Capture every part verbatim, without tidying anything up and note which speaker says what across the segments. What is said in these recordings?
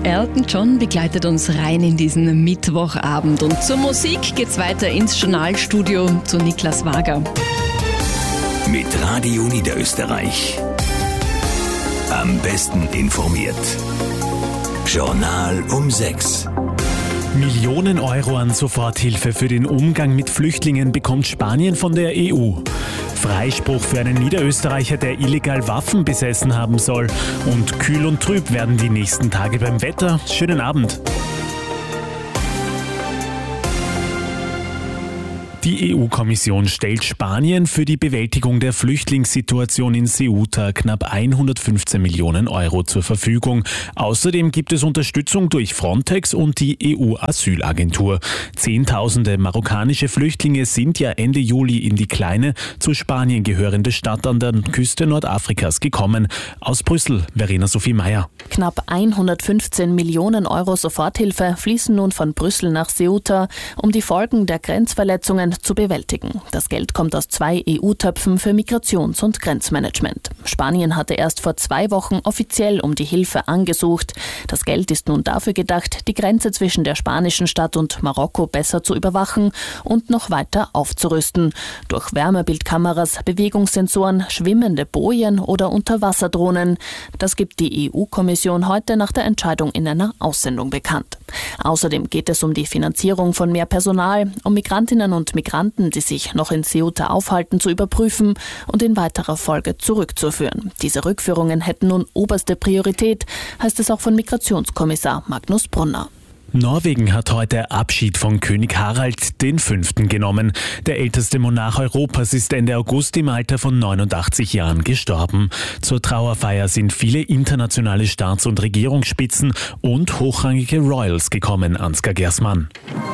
Speaker 1: Elton John begleitet uns rein in diesen Mittwochabend. Und zur Musik geht's weiter ins Journalstudio zu Niklas Wager.
Speaker 2: Mit Radio Niederösterreich. Am besten informiert. Journal um sechs.
Speaker 3: Millionen Euro an Soforthilfe für den Umgang mit Flüchtlingen bekommt Spanien von der E U. Freispruch für einen Niederösterreicher, der illegal Waffen besessen haben soll. Und kühl und trüb werden die nächsten Tage beim Wetter. Schönen Abend. Die E U-Kommission stellt Spanien für die Bewältigung der Flüchtlingssituation in Ceuta knapp hundertfünfzehn Millionen Euro zur Verfügung. Außerdem gibt es Unterstützung durch Frontex und die E U-Asylagentur. Zehntausende marokkanische Flüchtlinge sind ja Ende Juli in die kleine, zu Spanien gehörende Stadt an der Küste Nordafrikas gekommen. Aus Brüssel, Verena Sophie Meyer.
Speaker 4: Knapp hundertfünfzehn Millionen Euro Soforthilfe fließen nun von Brüssel nach Ceuta, um die Folgen der Grenzverletzungen zu bewältigen. Das Geld kommt aus zwei E U-Töpfen für Migrations- und Grenzmanagement. Spanien hatte erst vor zwei Wochen offiziell um die Hilfe angesucht. Das Geld ist nun dafür gedacht, die Grenze zwischen der spanischen Stadt und Marokko besser zu überwachen und noch weiter aufzurüsten. Durch Wärmebildkameras, Bewegungssensoren, schwimmende Bojen oder Unterwasserdrohnen. Das gibt die E U-Kommission heute nach der Entscheidung in einer Aussendung bekannt. Außerdem geht es um die Finanzierung von mehr Personal, um Migrantinnen und Migranten, die sich noch in Ceuta aufhalten, zu überprüfen und in weiterer Folge zurückzuführen. Diese Rückführungen hätten nun oberste Priorität, heißt es auch von Migrationskommissar Magnus Brunner.
Speaker 3: Norwegen hat heute Abschied von König Harald der Fünfte genommen. Der älteste Monarch Europas ist Ende August im Alter von neunundachtzig Jahren gestorben. Zur Trauerfeier sind viele internationale Staats- und Regierungsspitzen und hochrangige Royals gekommen. Ansgar Gersmann.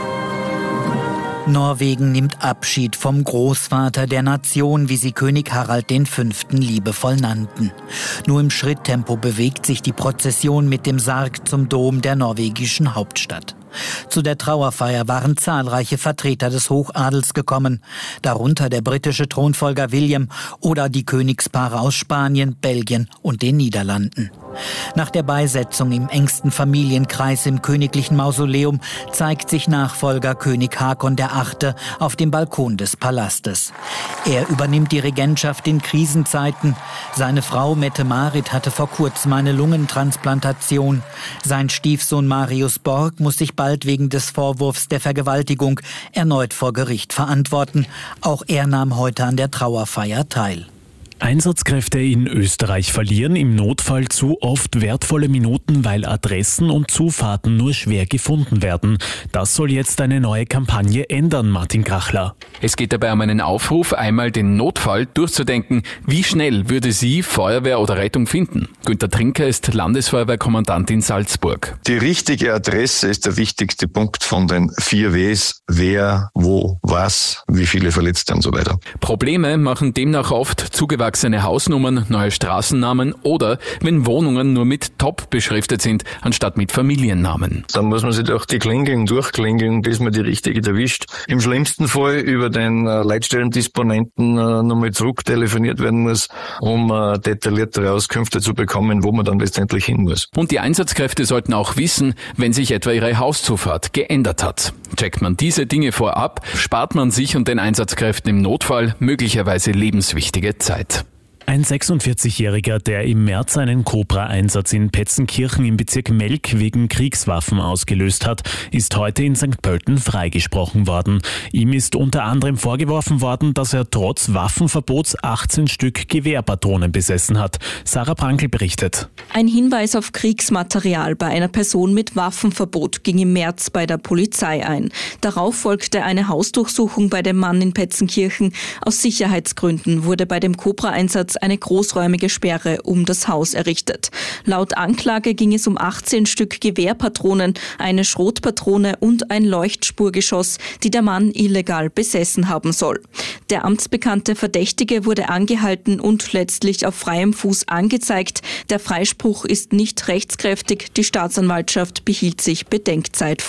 Speaker 5: Norwegen nimmt Abschied vom Großvater der Nation, wie sie König Harald der Fünfte liebevoll nannten. Nur im Schritttempo bewegt sich die Prozession mit dem Sarg zum Dom der norwegischen Hauptstadt. Zu der Trauerfeier waren zahlreiche Vertreter des Hochadels gekommen, darunter der britische Thronfolger William oder die Königspaare aus Spanien, Belgien und den Niederlanden. Nach der Beisetzung im engsten Familienkreis im königlichen Mausoleum zeigt sich Nachfolger König Haakon der Achte auf dem Balkon des Palastes. Er übernimmt die Regentschaft in Krisenzeiten. Seine Frau Mette-Marit hatte vor kurzem eine Lungentransplantation. Sein Stiefsohn Marius Borg muss sich bald wegen des Vorwurfs der Vergewaltigung erneut vor Gericht verantworten. Auch er nahm heute an der Trauerfeier teil.
Speaker 3: Einsatzkräfte in Österreich verlieren im Notfall zu oft wertvolle Minuten, weil Adressen und Zufahrten nur schwer gefunden werden. Das soll jetzt eine neue Kampagne ändern, Martin Krachler.
Speaker 6: Es geht dabei um einen Aufruf, einmal den Notfall durchzudenken. Wie schnell würde sie Feuerwehr oder Rettung finden? Günter Trinker ist Landesfeuerwehrkommandant in Salzburg.
Speaker 7: Die richtige Adresse ist der wichtigste Punkt von den vier Ws. Wer, wo, was, wie viele Verletzte und so weiter.
Speaker 6: Probleme machen demnach oft zugewachsene Hausnummern, neue Straßennamen oder wenn Wohnungen nur mit Top beschriftet sind, anstatt mit Familiennamen.
Speaker 7: Dann muss man sich durch die Klingeln durchklingeln, bis man die richtige erwischt. Im schlimmsten Fall über den äh, Leitstellendisponenten äh, nochmal zurücktelefoniert werden muss, um äh, detailliertere Auskünfte zu bekommen, wo man dann letztendlich hin muss.
Speaker 6: Und die Einsatzkräfte sollten auch wissen, wenn sich etwa ihre Hauszufahrt geändert hat. Checkt man diese Dinge vorab, spart man sich und den Einsatzkräften im Notfall möglicherweise lebenswichtige Zeit.
Speaker 3: Ein sechsundvierzigjähriger, der im März einen Cobra-Einsatz in Petzenkirchen im Bezirk Melk wegen Kriegswaffen ausgelöst hat, ist heute in Sankt Pölten freigesprochen worden. Ihm ist unter anderem vorgeworfen worden, dass er trotz Waffenverbots achtzehn Stück Gewehrpatronen besessen hat. Sarah Prankel berichtet.
Speaker 8: Ein Hinweis auf Kriegsmaterial bei einer Person mit Waffenverbot ging im März bei der Polizei ein. Darauf folgte eine Hausdurchsuchung bei dem Mann in Petzenkirchen. Aus Sicherheitsgründen wurde bei dem Cobra-Einsatz eine großräumige Sperre um das Haus errichtet. Laut Anklage ging es um achtzehn Stück Gewehrpatronen, eine Schrotpatrone und ein Leuchtspurgeschoss, die der Mann illegal besessen haben soll. Der amtsbekannte Verdächtige wurde angehalten und letztlich auf freiem Fuß angezeigt. Der Freispruch ist nicht rechtskräftig. Die Staatsanwaltschaft behielt sich Bedenkzeit vor.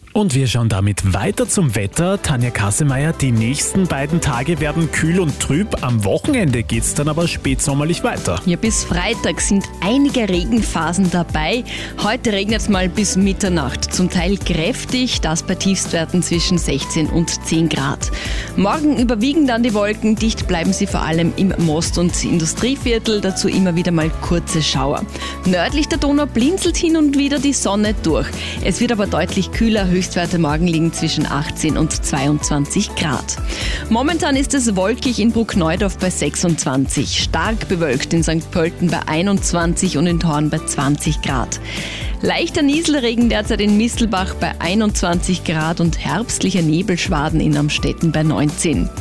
Speaker 3: Und wir schauen damit weiter zum Wetter. Tanja Kassemeyer, die nächsten beiden Tage werden kühl und trüb. Am Wochenende geht's dann aber spätsommerlich weiter.
Speaker 1: Ja, bis Freitag sind einige Regenphasen dabei. Heute regnet es mal bis Mitternacht. Zum Teil kräftig, das bei Tiefstwerten zwischen sechzehn und zehn Grad. Morgen überwiegen dann die Wolken. Dicht bleiben sie vor allem im Most- und Industrieviertel. Dazu immer wieder mal kurze Schauer. Nördlich der Donau blinzelt hin und wieder die Sonne durch. Es wird aber deutlich kühler. Höchstwerte morgen liegen zwischen achtzehn und zweiundzwanzig Grad. Momentan ist es wolkig in Bruckneudorf bei sechsundzwanzig, stark bewölkt in Sankt Pölten bei einundzwanzig und in Thorn bei zwanzig Grad. Leichter Nieselregen derzeit in Mistelbach bei einundzwanzig Grad und herbstlicher Nebelschwaden in Amstetten bei neunzehn.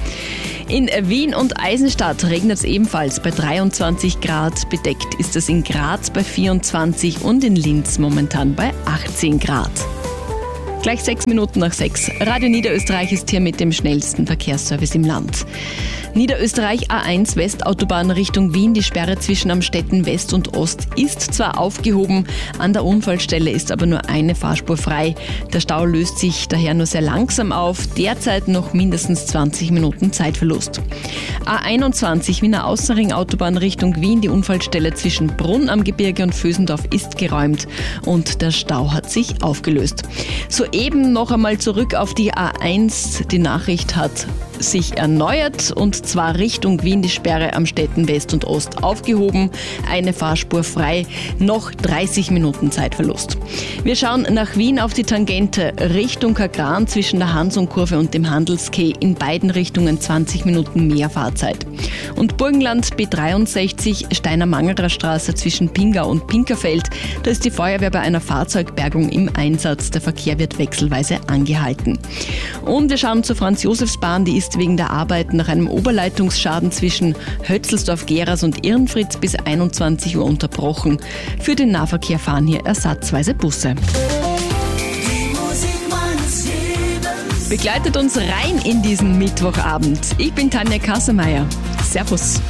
Speaker 1: In Wien und Eisenstadt regnet es ebenfalls bei dreiundzwanzig Grad. Bedeckt ist es in Graz bei vierundzwanzig und in Linz momentan bei achtzehn Grad. Gleich sechs Minuten nach sechs. Radio Niederösterreich ist hier mit dem schnellsten Verkehrsservice im Land. Niederösterreich A eins Westautobahn Richtung Wien. Die Sperre zwischen Amstetten West und Ost ist zwar aufgehoben, an der Unfallstelle ist aber nur eine Fahrspur frei. Der Stau löst sich daher nur sehr langsam auf. Derzeit noch mindestens zwanzig Minuten Zeitverlust. A einundzwanzig Wiener Außenring Autobahn Richtung Wien. Die Unfallstelle zwischen Brunn am Gebirge und Vösendorf ist geräumt und der Stau hat sich aufgelöst. Soeben noch einmal zurück auf die A eins. Die Nachricht hat sich erneuert und zwar Richtung Wien die Sperre am Städten West und Ost aufgehoben, eine Fahrspur frei, noch dreißig Minuten Zeitverlust. Wir schauen nach Wien auf die Tangente Richtung Kagran zwischen der Hansung-Kurve und dem Handelskeh, in beiden Richtungen zwanzig Minuten mehr Fahrzeit. Und Burgenland B dreiundsechzig Steiner-Mangelrer Straße zwischen Pingau und Pinkerfeld, da ist die Feuerwehr bei einer Fahrzeugbergung im Einsatz, der Verkehr wird wechselweise angehalten. Und wir schauen zur Franz-Josefs-Bahn, die ist wegen der Arbeiten nach einem Oberleitungsschaden zwischen Hötzelsdorf-Geras und Irrenfritz bis einundzwanzig Uhr unterbrochen. Für den Nahverkehr fahren hier ersatzweise Busse. Begleitet uns rein in diesen Mittwochabend. Ich bin Tanja Kassemeyer. Servus.